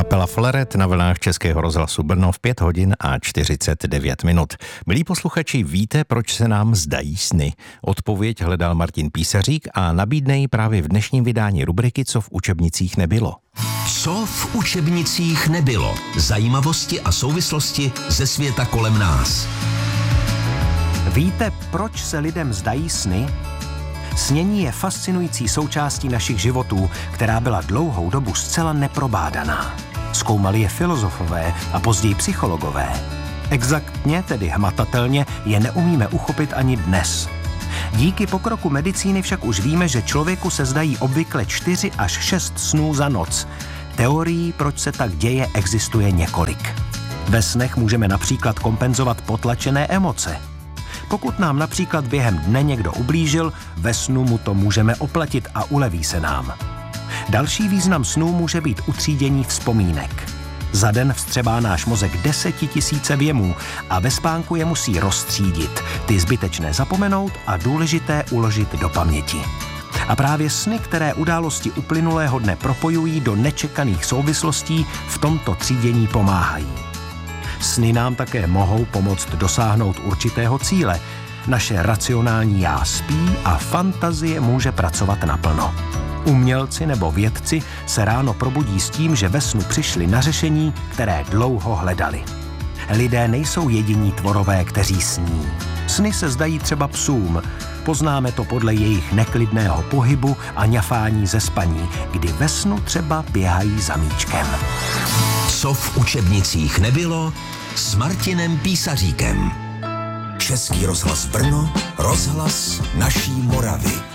Kapela Fleret na vlnách Českého rozhlasu Brno v 5 hodin a 49 minut. Milí posluchači, víte, proč se nám zdají sny? Odpověď hledal Martin Písařík a nabídne ji právě v dnešním vydání rubriky Co v učebnicích nebylo. Co v učebnicích nebylo? Zajímavosti a souvislosti ze světa kolem nás. Víte, proč se lidem zdají sny? Snění je fascinující součástí našich životů, která byla dlouhou dobu zcela neprobádaná. Zkoumali je filozofové a později psychologové. Exaktně, tedy hmatatelně, je neumíme uchopit ani dnes. Díky pokroku medicíny však už víme, že člověku se zdají obvykle 4 až 6 snů za noc. Teorií, proč se tak děje, existuje několik. Ve snech můžeme například kompenzovat potlačené emoce. Pokud nám například během dne někdo ublížil, ve snu mu to můžeme oplatit a uleví se nám. Další význam snů může být utřídění vzpomínek. Za den vstřebá náš mozek 10 000 věmů a ve spánku je musí rozstřídit, ty zbytečné zapomenout a důležité uložit do paměti. A právě sny, které události uplynulého dne propojují do nečekaných souvislostí, v tomto třídění pomáhají. Sny nám také mohou pomoct dosáhnout určitého cíle. Naše racionální já spí a fantazie může pracovat naplno. Umělci nebo vědci se ráno probudí s tím, že ve snu přišli na řešení, které dlouho hledali. Lidé nejsou jediní tvorové, kteří sní. Sny se zdají třeba psům. Poznáme to podle jejich neklidného pohybu a ňafání ze spaní, kdy ve snu třeba běhají za míčkem. Co v učebnicích nebylo s Martinem Písaříkem. Český rozhlas Brno, rozhlas naší Moravy.